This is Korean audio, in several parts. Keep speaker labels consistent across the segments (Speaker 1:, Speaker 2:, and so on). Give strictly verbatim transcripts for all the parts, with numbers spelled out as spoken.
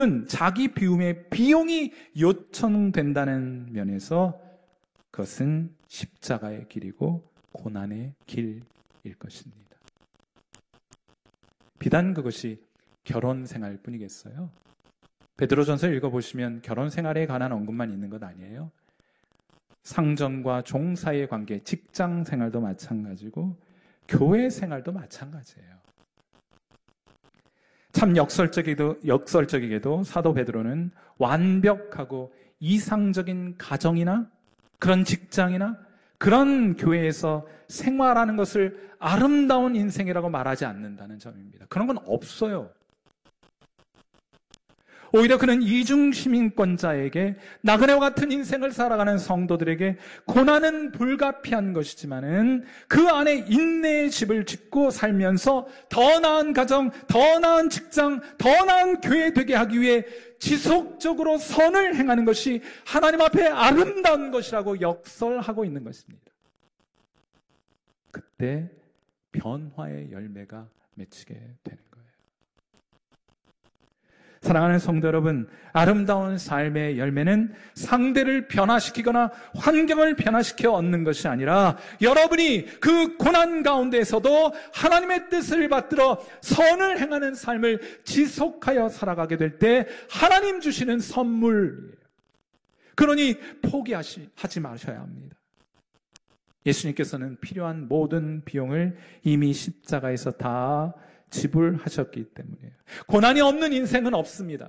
Speaker 1: 자기 비움에 비용이 요청된다는 면에서 그것은 십자가의 길이고 고난의 길일 것입니다. 비단 그것이 결혼 생활 뿐이겠어요? 베드로전서 읽어보시면 결혼 생활에 관한 언급만 있는 것 아니에요. 상전과 종 사이의 관계, 직장 생활도 마찬가지고 교회 생활도 마찬가지예요. 참 역설적이게도, 역설적이게도 사도 베드로는 완벽하고 이상적인 가정이나 그런 직장이나 그런 교회에서 생활하는 것을 아름다운 인생이라고 말하지 않는다는 점입니다. 그런 건 없어요. 오히려 그는 이중시민권자에게 나그네와 같은 인생을 살아가는 성도들에게 고난은 불가피한 것이지만은 그 안에 인내의 집을 짓고 살면서 더 나은 가정, 더 나은 직장, 더 나은 교회 되게 하기 위해 지속적으로 선을 행하는 것이 하나님 앞에 아름다운 것이라고 역설하고 있는 것입니다. 그때 변화의 열매가 맺히게 되는 거예요. 사랑하는 성도 여러분, 아름다운 삶의 열매는 상대를 변화시키거나 환경을 변화시켜 얻는 것이 아니라 여러분이 그 고난 가운데에서도 하나님의 뜻을 받들어 선을 행하는 삶을 지속하여 살아가게 될 때 하나님 주시는 선물이에요. 그러니 포기하지 하지 마셔야 합니다. 예수님께서는 필요한 모든 비용을 이미 십자가에서 다 지불하셨기 때문이에요. 고난이 없는 인생은 없습니다.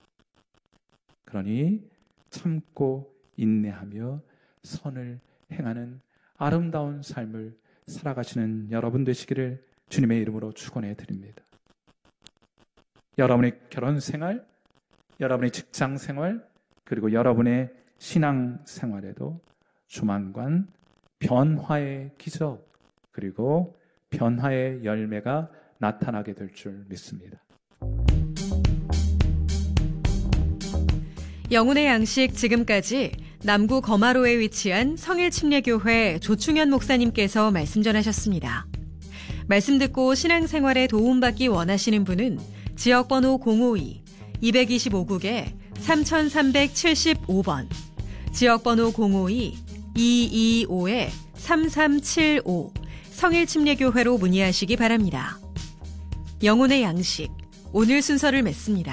Speaker 1: 그러니 참고 인내하며 선을 행하는 아름다운 삶을 살아가시는 여러분 되시기를 주님의 이름으로 축원해 드립니다. 여러분의 결혼 생활, 여러분의 직장 생활, 그리고 여러분의 신앙 생활에도 조만간 변화의 기적, 그리고 변화의 열매가 나타나게 될 줄 믿습니다.
Speaker 2: 영혼의 양식 지금까지 남구 거마로에 위치한 성일침례교회 조충현 목사님께서 말씀 전하셨습니다. 말씀 듣고 신앙생활에 도움받기 원하시는 분은 지역번호 공오이 이이오국에 삼삼칠오 번, 지역번호 공오이 이이오 삼삼칠오 성일침례교회로 문의하시기 바랍니다. 영혼의 양식, 오늘 순서를 맺습니다.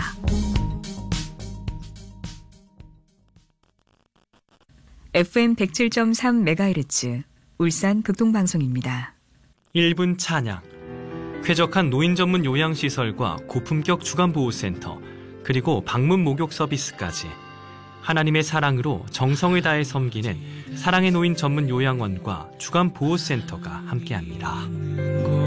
Speaker 3: 에프엠 백칠 점 삼 메가헤르츠 울산 극동방송입니다.
Speaker 4: 일 분 찬양. 쾌적한 노인 전문 요양시설과 고품격 주간보호센터, 그리고 방문 목욕 서비스까지 하나님의 사랑으로 정성을 다해 섬기는 사랑의 노인 전문 요양원과 주간보호센터가 함께합니다.